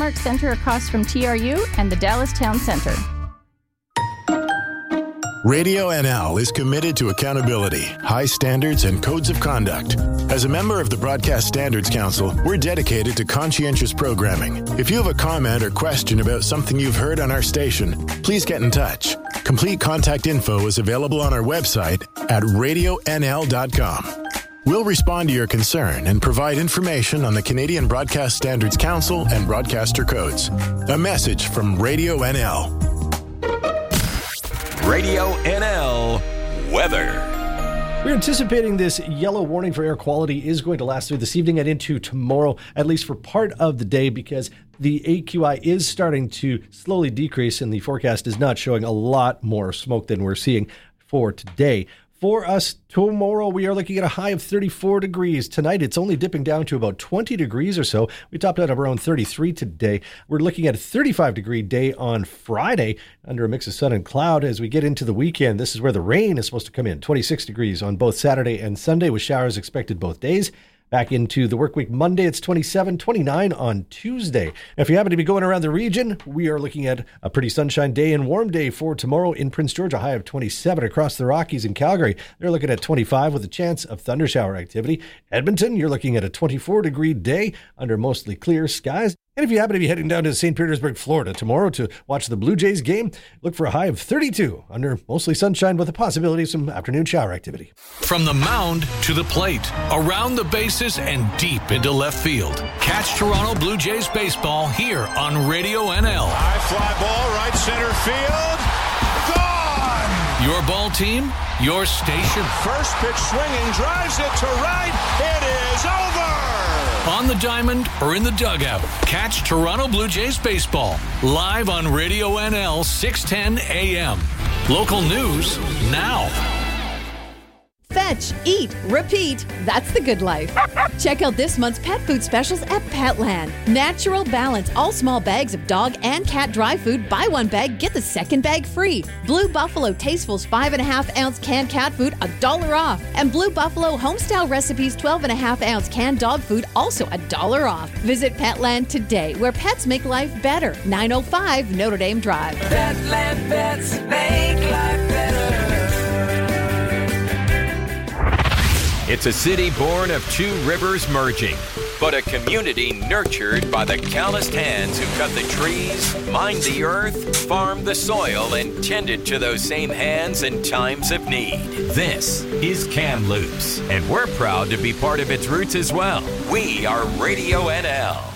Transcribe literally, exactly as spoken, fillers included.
Landmark Center across from T R U and the Dallas Town Center. Radio N L is committed to accountability, high standards, and codes of conduct. As a member of the Broadcast Standards Council, we're dedicated to conscientious programming. If you have a comment or question about something you've heard on our station, please get in touch. Complete contact info is available on our website at radio n l dot com. We'll respond to your concern and provide information on the Canadian Broadcast Standards Council and broadcaster codes. A message from Radio N L. Radio N L weather. We're anticipating this yellow warning for air quality is going to last through this evening and into tomorrow, at least for part of the day, because the A Q I is starting to slowly decrease and the forecast is not showing a lot more smoke than we're seeing for today. For us tomorrow, we are looking at a high of thirty-four degrees. Tonight, it's only dipping down to about twenty degrees or so. We topped out at around thirty-three today. We're looking at a thirty-five degree day on Friday under a mix of sun and cloud. As we get into the weekend, this is where the rain is supposed to come in. twenty-six degrees on both Saturday and Sunday with showers expected both days. Back into the work week Monday, it's twenty-seven, twenty-nine on Tuesday. If you happen to be going around the region, we are looking at a pretty sunshine day and warm day for tomorrow in Prince George, a high of twenty-seven across the Rockies and Calgary. They're looking at twenty-five with a chance of thunder shower activity. Edmonton, you're looking at a twenty-four degree day under mostly clear skies. And if you happen to be heading down to Saint Petersburg, Florida tomorrow to watch the Blue Jays game, look for a high of thirty-two under mostly sunshine with a possibility of some afternoon shower activity. From the mound to the plate, around the bases and deep into left field. Catch Toronto Blue Jays baseball here on Radio N L. High fly ball, right center field. Gone! Your ball team, your station. First pitch swinging, drives it to right. It is over! On the diamond or in the dugout, catch Toronto Blue Jays baseball live on Radio N L six ten A M. Local news now. Fetch, eat, repeat. That's the good life. Check out this month's pet food specials at Petland. Natural Balance. All small bags of dog and cat dry food. Buy one bag, get the second bag free. Blue Buffalo Tastefuls five and a half ounce canned cat food, a dollar off. And Blue Buffalo Homestyle Recipes twelve and a half ounce canned dog food, also a dollar off. Visit Petland today, where pets make life better. nine oh five Notre Dame Drive. Petland pets make life better. It's a city born of two rivers merging, but a community nurtured by the calloused hands who cut the trees, mined the earth, farmed the soil, and tended to those same hands in times of need. This is Kamloops, and we're proud to be part of its roots as well. We are Radio N L.